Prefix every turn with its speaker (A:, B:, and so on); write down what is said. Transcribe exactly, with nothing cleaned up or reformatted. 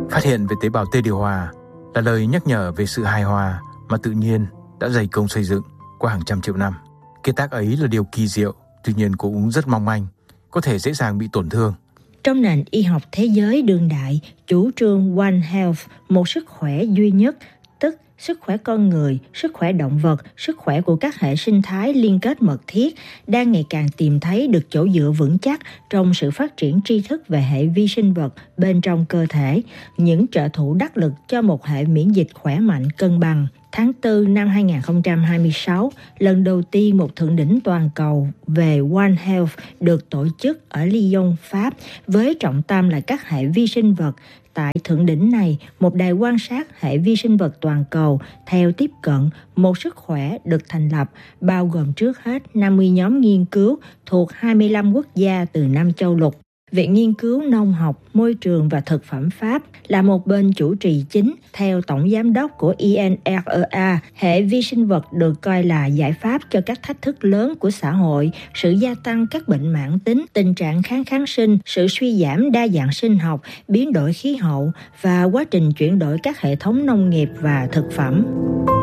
A: Phát hiện về tế bào T điều hòa là lời nhắc nhở về sự hài hòa mà tự nhiên đã dày công xây dựng qua hàng trăm triệu năm. Kiệt tác ấy là điều kỳ diệu, tuy nhiên cũng rất mong manh, có thể dễ dàng bị tổn thương.
B: Trong nền y học thế giới đương đại, chủ trương One Health, một sức khỏe duy nhất, tức sức khỏe con người, sức khỏe động vật, sức khỏe của các hệ sinh thái liên kết mật thiết, đang ngày càng tìm thấy được chỗ dựa vững chắc trong sự phát triển tri thức về hệ vi sinh vật bên trong cơ thể, những trợ thủ đắc lực cho một hệ miễn dịch khỏe mạnh cân bằng. Tháng tư năm hai không hai sáu, lần đầu tiên một thượng đỉnh toàn cầu về One Health được tổ chức ở Lyon, Pháp, với trọng tâm là các hệ vi sinh vật. Tại thượng đỉnh này, một đài quan sát hệ vi sinh vật toàn cầu theo tiếp cận một sức khỏe được thành lập, bao gồm trước hết năm mươi nhóm nghiên cứu thuộc hai mươi lăm quốc gia từ năm châu lục. Viện Nghiên cứu Nông học, Môi trường và Thực phẩm Pháp là một bên chủ trì chính. Theo Tổng Giám đốc của I N R E A, hệ vi sinh vật được coi là giải pháp cho các thách thức lớn của xã hội, sự gia tăng các bệnh mãn tính, tình trạng kháng kháng sinh, sự suy giảm đa dạng sinh học, biến đổi khí hậu và quá trình chuyển đổi các hệ thống nông nghiệp và thực phẩm.